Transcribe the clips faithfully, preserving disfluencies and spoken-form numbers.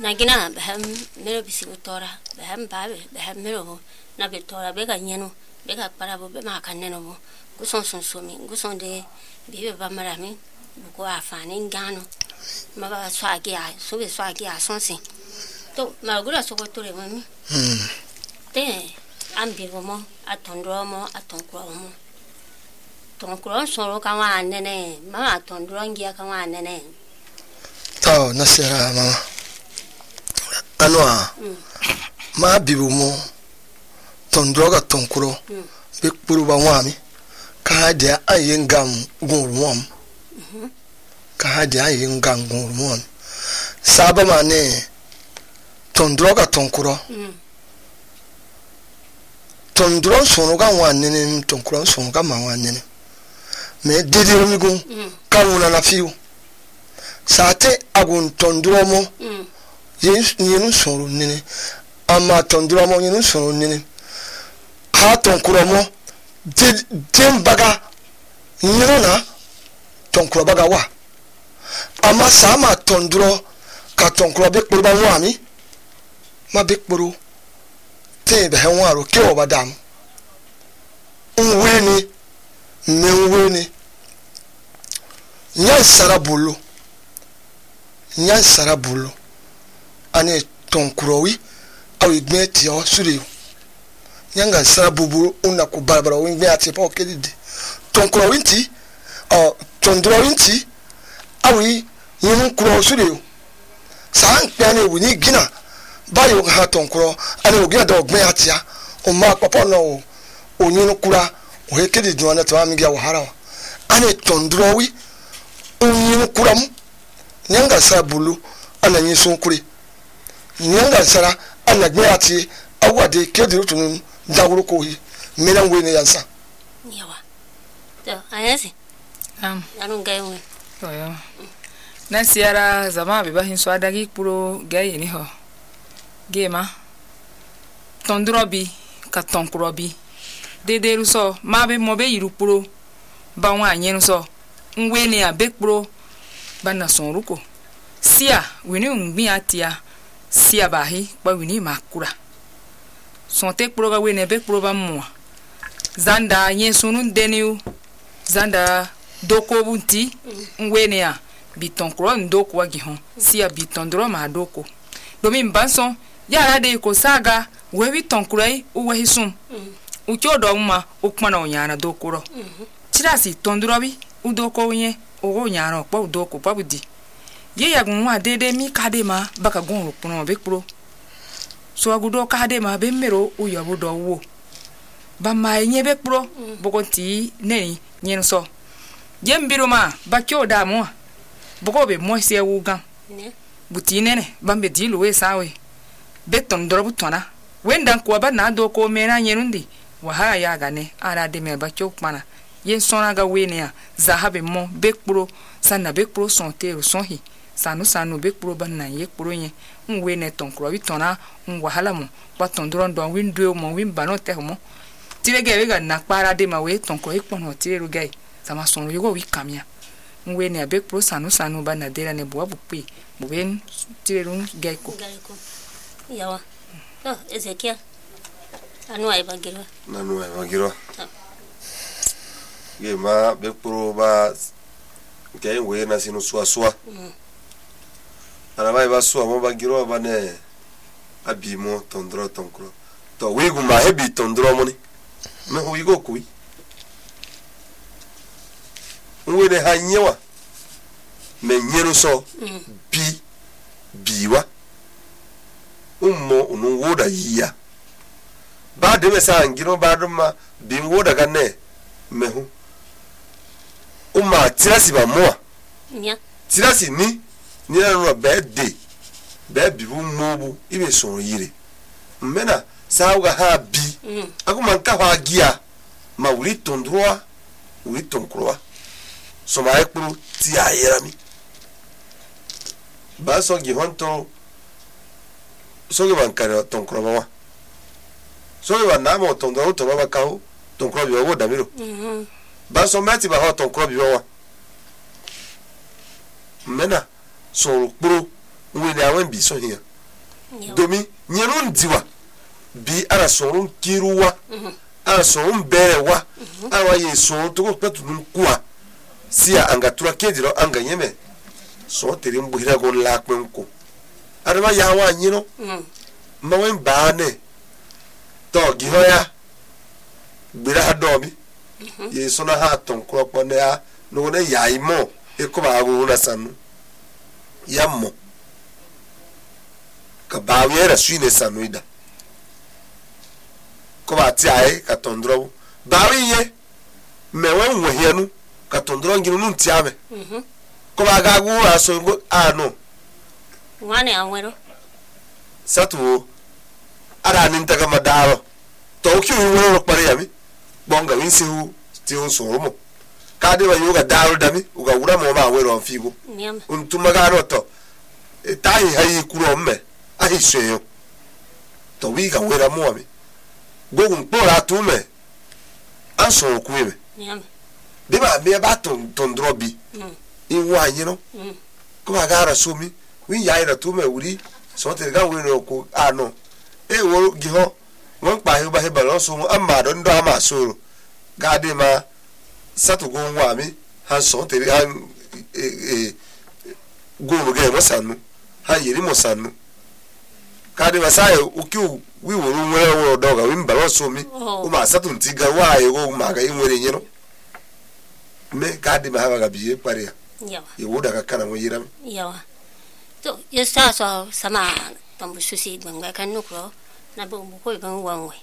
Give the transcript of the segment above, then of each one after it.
Nagina behem mero bisigotora behem babe behem mero na betora bega nyeno bega parabo be makaneno bo guson son somi guson de bibe bamarami ko afani ngano maga swagi a so be swagi a sonsi to magura sokotore mami hmm te ambiro mo atondro mo atonkro mo tonkro soro kawa nene mama atondro ngia kawa nene to nasira mama anwa ma bibu mo tondro ga tonkro be kpuru ba wami ka dia ayin gam gunrum ka dia ayin gam gunrum saba mane tondro ga tonkro tondro sonu ga wanene tonkro sonu ga ma wanene me didiru mi gun ka wona na fiu sate agun tondro mo yenu sonu nene ama tondro mo yenu sonu nene ha tonkro mo dem baga nyona tonkro baga wa ama sama tondro ka tonkro be kpuru ba wami ma be kpuru te be henwaro ke obadam unweni menweni nya sarabulu nya sarabulu ane tonkrowi awi gbeti o suri nyanga sarabubu una ku barbara wingbe ati pa okedide tonkrowi nti o tondrowi nti awi yinu kuro suri sa npe na wuni gina bayo ha tonkro ane ogina da ogbe atia o ma papa no o nyinu kura o hekedi duana to amigi wa harawa ane tondrowi o nyinu kuram nyanga sarabulu ana nyisun kuri nyanga sara ana gbe ati awade kedi rutunu dawuru ko hi mena ngwe yansa yawa to ayasi am anu gaiwe oyo na siara zama be ba hin so adagi puro gaye ni ho gema tondrobi ka tonkrobi dederu so ma be mo be yiru puro ba wa anyen so ngwe ni abekpuro ba na son ruko sia wini ngbi atia sia bahi ba wini makura son tek proga wene be proba mo zanda yen sunun deniu zanda doko bunti ngwene ya biton kro ndoko wagi hon sia biton dro ma doko domi mbanson yara de ko saga we biton krai uwe hisum ucho do ma ukmana onyana dokoro tirasi tondrobi udoko nye ogo nyara po udoko pabudi ye yagun wa dede mi kadema baka gon rupuno be pro so agudo kadema be mero uyabudo wo ba mai nye be pro bogoti nei nyen so yembiro ma bakyo da mo bogo be mo se wugan buti nene bambe dilu we sawe beton dorobu tona wendan ko ba na do ko mena nyenundi wa ha ya gane ara de me bakyo kmana yen sona ga we ne ya zahabe mo be pro sana be pro sonte sonhi sanu sanu be pro banna ye pro yen nwe ne ton kro bitona nwa hala mo ba ton doron don window mo win ba no te mo tire ge we ga na para de ma we ton kro ikpon tire ru gai sama son yo wi kamia nwe ne be pro sanu sanu banna de la ne bo bu pe bo wen tire ru gai ko yawa to ezekia anu ai bagiro nanu ai bagiro ye ma be pro ba gai we na sinu suwa suwa ana vai ba suwa mo bagiro ba ne abimo tondro tonkro to we gu ma hebi tondro mo ni me ho yigo kui we ne hanyewa me nyeru so bi biwa ummo unu woda yiya ba de me sa ngiro ba do ma bi woda ga ne me hu umma tirasi ba mo nya tirasi ni ni na no be de be bi bu mobu ibe so yire mmena sa uga ha bi akuma nka ha gia ma wuri tondroa wuri tonkroa so ma ekpuru ti ayera mi ba so gi honto so ge ban kare tonkro ba so ge ban na mo tondro to ba ka ho tonkro bi wo da miro ba so meti ba ho tonkro bi wo mena so kpuru we na wen bi so here domi nyenu ndiwa bi ara sorun kiruwa ara sorun berewa ara yeso to ko petu nkuwa sia angatura kediro anga nyeme so tere mbuhira go la kwenko ara ma ya wa nyino ma wen ba ne to gihoya gbira domi yeso na ha ton ko ko ne ya no ne ya imo e ko ba go na sanu yammo ka ba wera suine sanuida ko ba ti ai ka tondro ba wiye me wen wehianu ka tondro nginu nu ntiame mhm ko ba ga gu aso go ano wane anwero satu ara nin taga madaro to ki wi woro pare yami bonga win se hu ti on so mo ka de ba yoga daro dami uga wura mo ba wero figo nyam untuma ga roto e tai hayi kuro me ahi seyo to wi ga wera mo ami gogun pora tume anso kuime nyam de ba me ba ton ton drobi mm iwa yino mm ko agara sumi wi ya ira tume wuri so te ga wero ko ano e wo giho won pa he ba he ba lo so amma do ndo ama so ga de ma satu go wa mi ha so te ha e e go ge mo sanu ha yiri mo sanu ka de masai o ki wi wo ru nwere wo do ga wi mba lo so mi o ma satu ntiga wa e go ma ga inwere nyino me ka de ma ha ga biye pare ya yawa ye wo da ka kana mo yiram yawa to yesa so sama tambu susi banga kan nukro na bo bo ko gan wanwe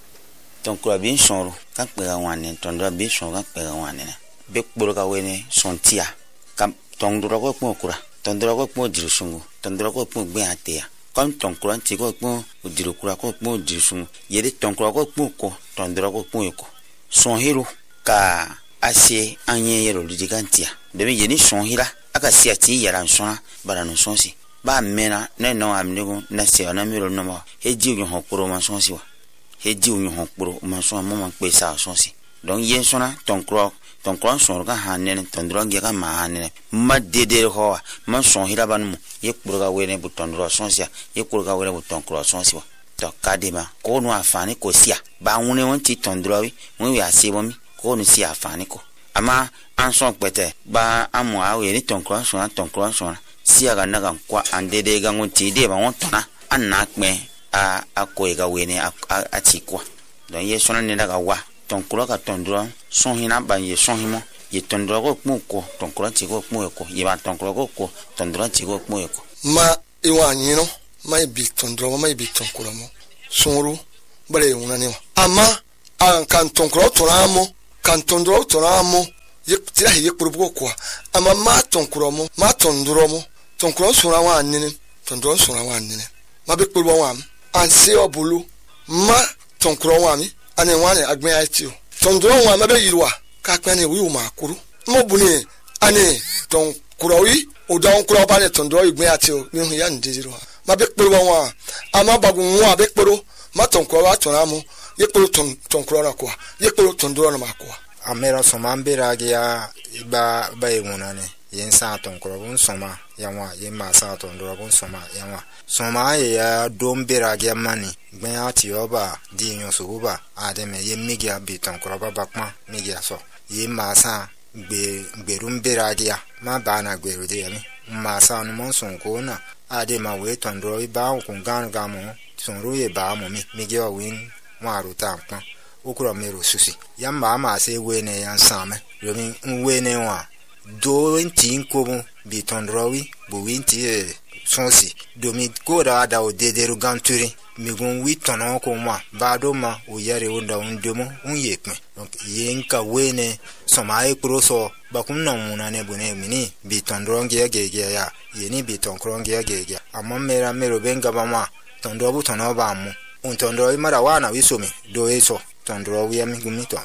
ton ko bin sonro kan pe ga wane ton do bin son kan pe ga wane be kporo ka wene sontia kam ton do ko po kura ton do ko po jirusungu ton do ko po gbe atea kon ton kura nti ko po jiru kura ko po jirusungu yede ton kura ko po ko ton do ko po ko son hero ka ase anye yero lidigantia de me yeni son hira aka sia ti yara nsona bara no sonsi ba mena na no amnego na se ona miro no ma heji unyo hokoro ma sonsi wa heji unyo hokoro ma so ma ma pe sa sonsi don yen sona ton kro ton kro son ga hanen ton dro nge ga ma hanen ma dede ho ma son hira ban mu ye kporo ga wene bu ton dro sonsi ye kporo ga wene bu ton kro sonsi wa to kadema ko no afani ko sia ba wune won ti ton dro wi won wi ase bo mi ko no sia afani ko ama anson pete ba amu awe ni ton kro son ton kro son sia ga naga kwa andede ga ngonti de ba won tona anakme a akoi ga wene a tikwa don ye sona ne daga wa ton kro ka ton dro son hina ban ye son himo ye ton dro ko mu ko ton kro ti ko mu ko ye ba ton kro ko ko ton dro ti ko mu ko ma iwa nyino mai bi ton dro mai bi ton kro mo sonru bare wona ne ama an kan ton kro toramo kan ton dro toramo ye tira ye kpurbu ko ama ma ton kro mo ma ton dro mo ton kro sura wa nini ton dro sura wa nini ma be kpurbu wa an se obulu ma ton kro wa mi ane wa ne agben aitio ton dro wa ma be yirwa ka kan ne wi ma kuru mo buni ane ton kro wi o don kro ba ne ton dro igben aitio mi hu ya ndiziro ma be kpurbu wa ama bagun wa be kpuru ma ton kro wa toramo ye kpuru ton ton kro na ko ye kpuru ton dro na ma ko amera soma mbera gya ba ba emunane yen sa ton kro bun soma yanwa yen ma sa ton do bun soma yanwa soma ya dombera gya mani gben ati oba di nyo so ba ademe yen migya bi ton kro ba bakma migya so yen ma sa gbe gberum bera gya ma ba na gberu de yami ma sa no mon son ko na adema we ton do ba ko gan ga mo son ro ye ba mo mi migya win wa ru ta pon okura mero susi yamba ama se wene yansame romi wene wa do nti nkobo bi tondrowi bo winti e sonsi domi koda da o dederu ganturi migun wi tono ko ma bado ma o yare onda undomo unyekme donc yenka wene soma e proso bakunna muna ne bune mini bi tondronge yagege ya yeni bi tonkronge yagege amma mera mero benga bama tondrobu tono ba mu un tondrowi mara wana wisumi do eso tondro wi ami gumito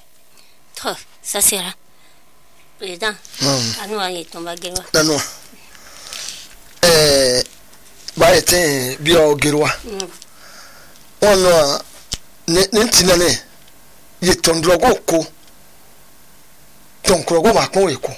to sasira president anu ayi to bagirwa danu eh ba ete bi o girwa ono ne ntina ne ye tondro go ko tonkro go ma ko e ko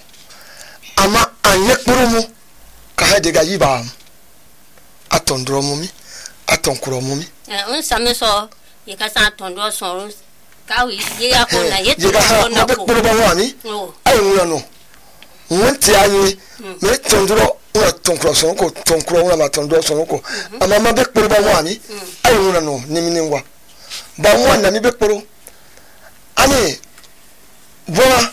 ama anye kpuru mu ka ha de ga yiba atondro mu mi atonkuro mumi eh un same so ye ka sa tondo so ka wi ye ya ko na ye ye ga na be kuro ba wani ai wuna no wonti anyi me tondro una tonkuro so ko tonkuro una ma tondo so ko ama ma be kuro ba wani ai wuna no ni mi nwa ba wona mi be kuro ani bona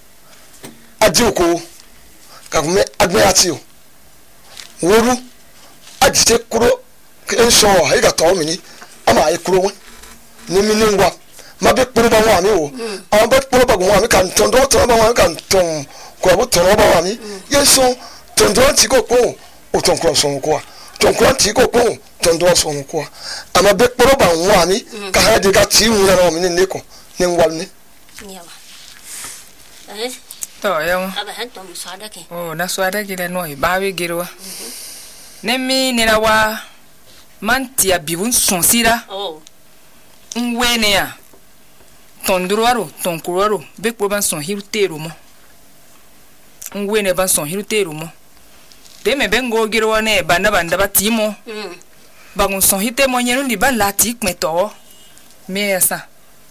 adiko ka me agbe atio woru ajite kuro enso ha ga to mi ni ama ai kuro won ni mi nwa ma be kuro ba wani o ama be kuro ba wani kan tondo to ba wani kan ton ko bo to ba wani yeso tondo ti ko ko o ton kuro so ko ton kuro ti ko ko tondo so ko ama be kuro ba wani ka ha de ga ti wu na mi ni ko ni nwa ni yawa eh to yawa aba han to musada ke oh na swada gile no ibawe girwa nemi nina wa mantia bibun sonsira oh nwene ya tondruaro tonkuaro be ko ban son hirutero mo nwene ban son hirutero mo de me bengo girwa ne banda banda batimo mm bangun son hite mo nyenu li ba lati kmeto me esa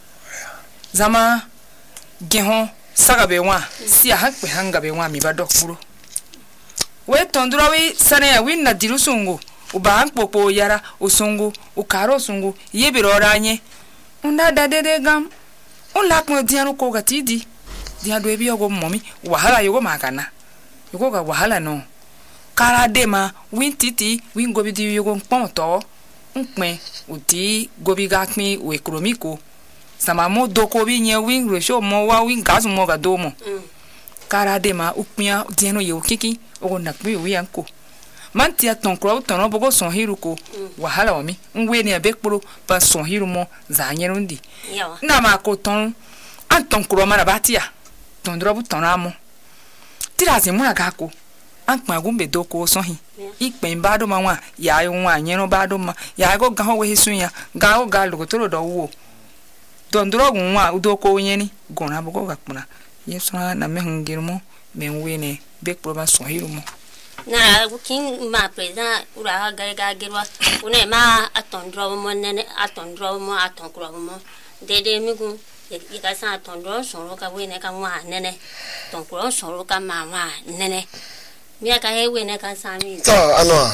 zama gehon saga be wa si a hakpe hanga be wa mi ba dokuro we tondura we sane ya win na dirusungu uba hankpopo yara usungu ukaro sungu yebirora anye unda dadede gam on lakmo dianu ko gatidi dia do ebi ogo momi wahala yogo makana yogo ga wahala no kara dema win titi win gobi di yogo ponto npe uti gobi ga pin we kromiko sama mo doko bi yen win resho mo wa win gas mo ga do mo kara dema upia dianu yo kiki ogo nakbi wi anko mantia tonkro tono bogo son hiruko wahala omi nwe ni abekporo pa son hirumo za nyerundi yawa na ma ko ton an tonkro mara batia tondro bu tonamo tirazi mu aga ko an pa gumbe doko son hi ipe mbado ma wa ya yo wa nyero bado ma ya go ga ho we hisun ya ga o ga lugo toro do wo tondro gun wa udoko nyeni gona bogo ga kuna yeso na me hungirmo me nwe ne bekporo ba son hirumo na kin ma preza ura ga ga girwa une ma atondro mo nene atondro mo atonkro mo dede migu ye ka sa atondro so ro ka we ne ka wa nene tonkro so ro ka ma wa nene mi ka he we ne ka sa mi ta ano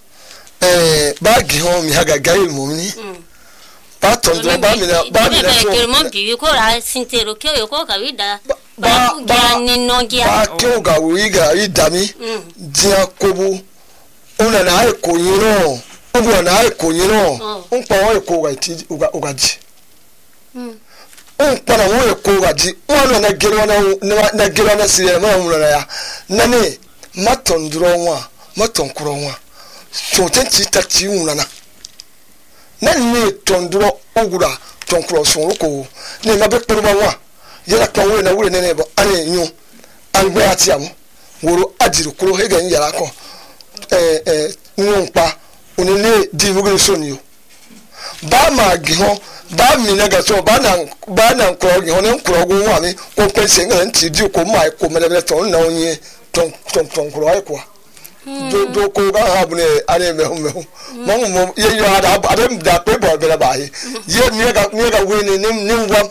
eh ba gi ho mi ha ga ga mo ni ba tondro ba mi na ba mi na so ke mo bi ko ra sintero ke yo ko ka wi da ba ba ni no gia ba ke ga wi ga i dami dia kobu una na ai ko yiro obu na ai ko yiro un pa wo ko ga ti uga uga ji mm un pa na wo ko ga ji won na gero na na gero na sire ma mu na ya na ni matondro nwa matonkuro nwa so tenti tati una na na ni tondro ogura tonkuro so ko ni ma be poro ba nwa yela kan wo na wo ne ne bo ani nyu angbe ati am woro ajiru kuro he gan yara ko eh eh npa onile di wo so ni o ba ma gi ho ba mi na ga so ba na ba na ko gi ho ne ko go wa mi ko pe se ngan ti di ko ma ko me le to na onye ton ton ton ko ai ko do do ko ga ha bu ne are me ho me ho mo mo ye yo ada ada da pe bo be la ba ye ye ni ga ni ga we ni ni ngwa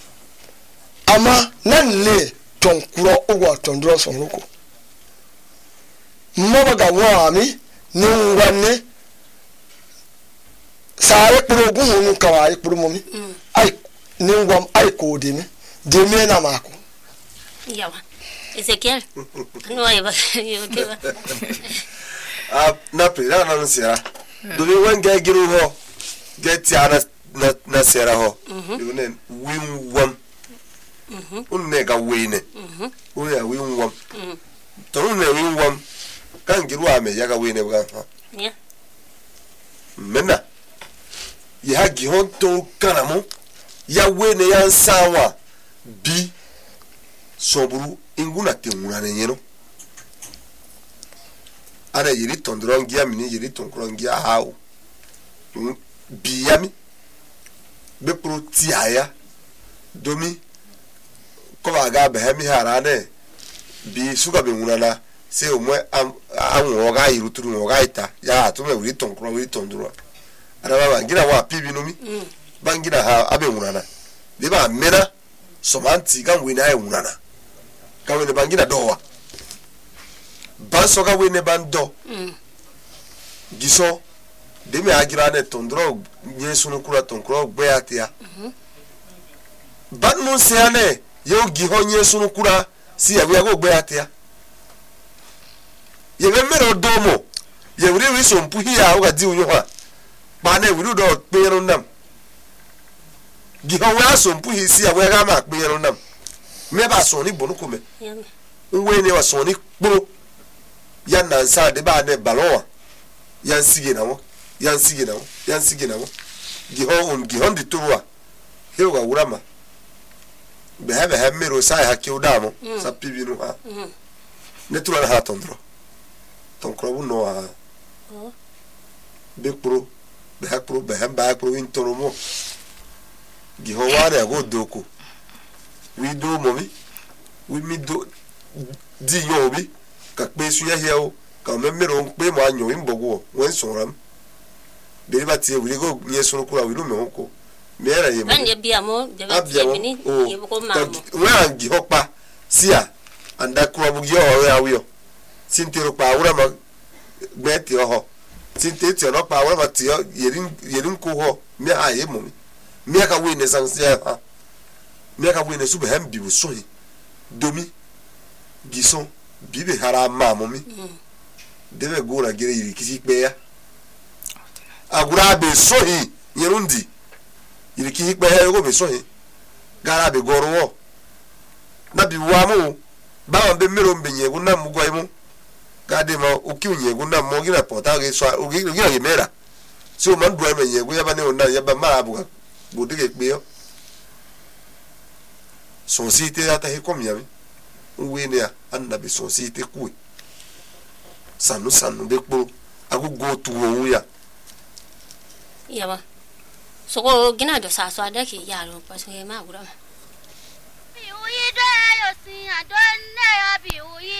ama nan ne tonkuro ogwa tondro sonroko mmoba ga wa mi ni ngwane sare kuro gun ka wa ikuru mo mi ai ni ngwam ai ko de mi de mi na mako yawa Ezekiel no ai ba yo ke ba ah na pre na na sia do we wan ga giru ho get ya na na sera ho you ne win wam mhm unne ga wine mhm unne win wam mhm to unne win wam kan giru ame ya ga wine ga ha ya mena ya gi hon to kanamo ya wine ya nsawa bi soburu inguna te munane nyeno ara yiri tondrongi ya mini yiri tondrongi ya hao biyami be pro tiaya domi ko ba ga be hemi harane bi suka be munana se o mo an wo ga yiru turu wo ga ita ya to me yiri tondro yiri tondro ara ba ngina wa pibi no mi bangina ha abe wunana de ba mena somanti kan we na e wunana kan we ne bangina dowa ban so ka we ne bando giso de me agira ne tondro yesu no kura tonkro gbe atia ban no se ane yo gi ho yesu no kura si ya we go gbe atia ye me mero domo ye wuri wi so mpu hia o ga di unyo ha ba na wuri do pe no nam gi ho we so mpu hi si ya we ga ma pe no nam me ba so ni bonu ko me we ne wa so ni kporo ya na nsa de ba ne balowa ya nsige na wo ya nsige na wo ya nsige na wo gi ho on gi hon di towa he wa wura ma be ha be ha mero sa ha ki o da mo sa pibi no ha ne tu na ha tondro ton krobu no ha be kporo be ha kporo be ha ba kporo in toro mo gi ho wa na go doko wi do mo mi wi mi do di yo bi ka pe su ya hia o ka me mero pe mo anyo imbogo wen soram be ba tie wi go yesu no kura wi no me hoko me era ye mo anje bia mo de ba tie bini ye ko ma mo wa gi hopa sia anda kura bu yo o ya wi o sintero pa ura ma gbeti ho sinte ti no pa ura ma ti yerin yerin ko ho me a ye mo mi me ka wi ne san sia ha me ka wi ne su be hem bi bu so yi domi gison bibe hara ma mo mi debe gora gere yiri kisi pe ya agura be so yi yerundi yiri kisi pe ya go be so yi gara be goro wo na bi wa mo ba be mero mbe nye guna mu gwa imu gade ma oki unye guna mo gina pota ge so o gi gi mera so man do me nye gu ya ba ne ona ya ba ma abu bu de ge pe yo so si te ata he kom ya mi we ne anda be so si te ku sanu sanu be kpo agugo tu wo ya ya ba so ko gina do sa so ada ki ya ro pa so he ma gura ma bi uyi do yo sin adon ne ya bi uyi